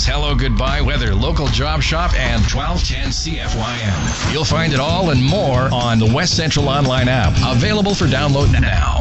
news, hello, goodbye, weather, local job shop, and 1210 CFYM. You'll find it all and more on the West Central Online app, available for download now.